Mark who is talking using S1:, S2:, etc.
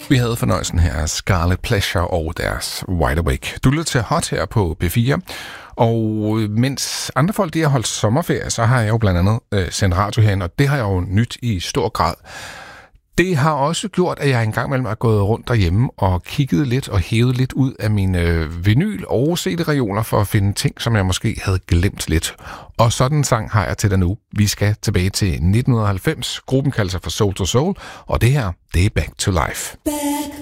S1: Vi havde fornøjelsen her af Scarlet Pleasure og deres Wide Awake. Du lytter til Hot her på P4, og mens andre folk de har holdt sommerferie, så har jeg jo blandt andet sendt radio herinde, og det har jeg jo nyt i stor grad. Det har også gjort, at jeg engang mellem er gået rundt derhjemme og kigget lidt og hævet lidt ud af mine vinyl- og CD-reoler for at finde ting, som jeg måske havde glemt lidt. Og sådan en sang har jeg til dig nu. Vi skal tilbage til 1990. Gruppen kalder sig for Soul II Soul, og det her, det er Back to Life.